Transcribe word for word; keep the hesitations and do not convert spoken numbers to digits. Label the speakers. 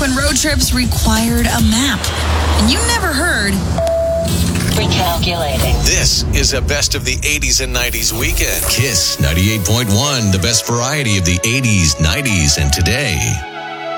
Speaker 1: when road trips required a map. And you never heard...
Speaker 2: Recalculating.
Speaker 3: This is a best of the eighties and nineties weekend.
Speaker 4: Kiss ninety-eight point one, the best variety of the eighties, nineties, and today.